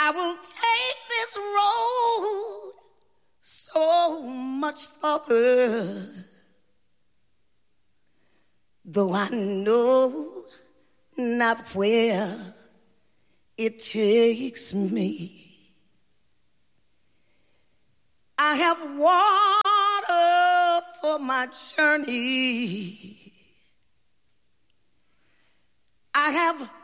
I will take this road so much farther, though I know not where it takes me. I have water for my journey. I have